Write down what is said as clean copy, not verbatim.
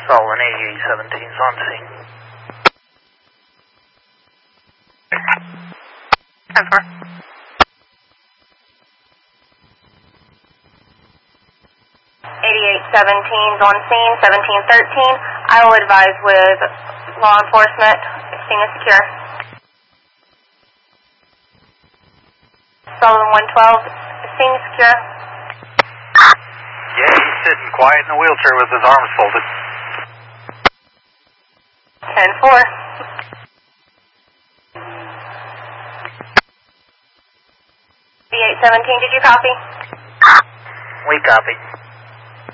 Sullivan 8817 is on scene. 10-4. 8817's on scene, 1713. I will advise with law enforcement. Scene is secure. Sullivan 112, scene is secure. Yeah, he's sitting quiet in the wheelchair with his arms folded. 10-4. B817, did you copy? We copy.